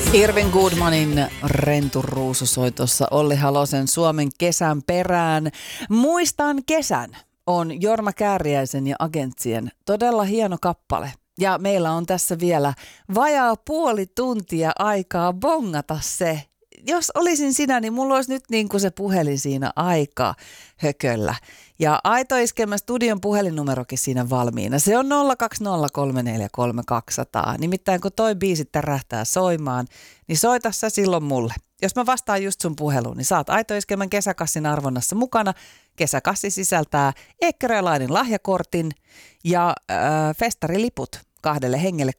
Irvin Goodmanin Renturuusu soi tuossa Olli Halosen Suomen kesän perään. Muistan kesän on Jorma Kääriäisen ja Agentsien todella hieno kappale. Ja meillä on tässä vielä vajaa puoli tuntia aikaa bongata se. Jos olisin sinä, niin mulla olisi nyt niin kuin se puhelin siinä aika hököllä. Ja Aito Iskelmä studion puhelinnumerokin siinä valmiina. Se on 020343200. Nimittäin kun toi biisi tärähtää soimaan, niin soita sä silloin mulle. Jos mä vastaan just sun puheluun, niin saat Aito Iskelmän kesäkassin arvonnassa mukana. Kesäkassi sisältää Eckerölainen lahjakortin ja festariliput 2 hengelle